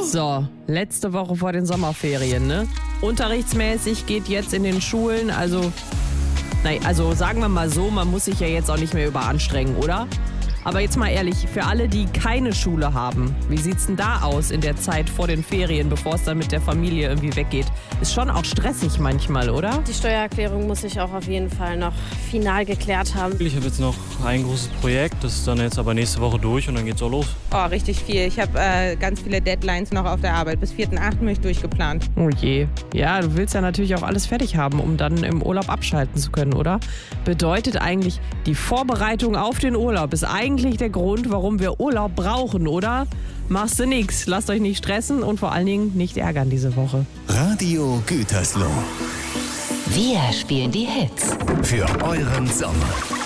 So, letzte Woche vor den Sommerferien, ne? Unterrichtsmäßig geht jetzt in den Schulen, also sagen wir mal so, man muss sich ja jetzt auch nicht mehr überanstrengen, oder? Aber jetzt mal ehrlich, für alle, die keine Schule haben, wie sieht's denn da aus in der Zeit vor den Ferien, bevor es dann mit der Familie irgendwie weggeht? Ist schon auch stressig manchmal, oder? Die Steuererklärung muss ich auch auf jeden Fall noch final geklärt haben. Ich habe jetzt noch ein großes Projekt, das ist dann jetzt aber nächste Woche durch und dann geht's auch los. Oh, richtig viel. Ich habe ganz viele Deadlines noch auf der Arbeit. Bis 4.8. bin ich durchgeplant. Oh je. Ja, du willst ja natürlich auch alles fertig haben, um dann im Urlaub abschalten zu können, oder? Bedeutet eigentlich, die Vorbereitung auf den Urlaub ist eigentlich der Grund, warum wir Urlaub brauchen, oder? Machst du nix. Lasst euch nicht stressen und vor allen Dingen nicht ärgern diese Woche. Radio Gütersloh. Wir spielen die Hits. Für euren Sommer.